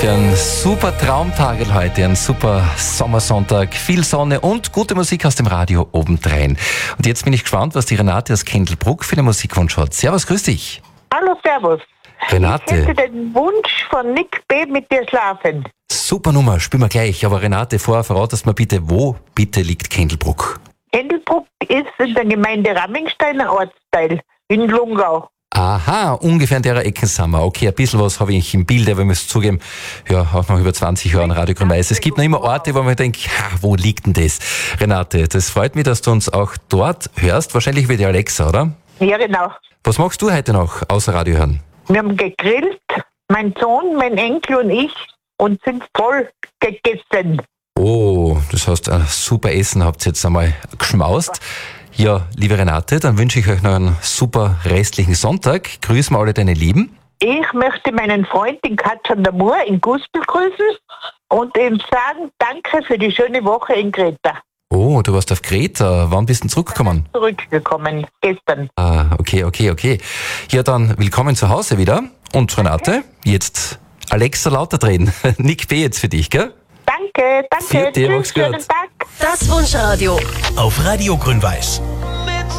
für einen super Traumtag heute, einen super Sommersonntag, viel Sonne und gute Musik aus dem Radio obendrein. Und jetzt bin ich gespannt, was die Renate aus Kendlbruck für einen Musikwunsch hat. Servus, grüß dich. Hallo, servus. Renate. Ich hätte den Wunsch von Nick B. mit dir schlafen. Super Nummer, spielen wir gleich. Aber Renate, vorher verratest mir bitte, wo bitte liegt Kendlbruck? Kendlbruck ist in der Gemeinde Rammingsteiner Ortsteil in Lungau. Aha, ungefähr in der Ecke sind wir. Okay, ein bisschen was habe ich im Bild, aber ich muss zugeben, ja, auch noch über 20 Jahre an Radio Grün-Weiß. Es gibt noch immer Orte, wo man denkt, wo liegt denn das? Renate, das freut mich, dass du uns auch dort hörst. Wahrscheinlich über die Alexa, oder? Ja, genau. Was machst du heute noch, außer Radio hören? Wir haben gegrillt, mein Sohn, mein Enkel und ich, und sind voll gegessen. Oh, das heißt, ein super Essen habt ihr jetzt einmal geschmaust. Ja, liebe Renate, dann wünsche ich euch noch einen super restlichen Sonntag. Grüß mal alle deine Lieben. Ich möchte meinen Freund, den Katjan Damur, in Guspel grüßen und ihm sagen, danke für die schöne Woche in Kreta. Oh, du warst auf Kreta. Wann bist du zurückgekommen? Zurückgekommen, gestern. Ah, okay. Ja, dann willkommen zu Hause wieder. Und Renate, jetzt Alexa lauter drehen. Nick B. jetzt für dich, gell? Danke. Vierte, Tschüss, mach's gut. schönen Tag. Das Wunschradio. Auf Radio Grün-Weiß.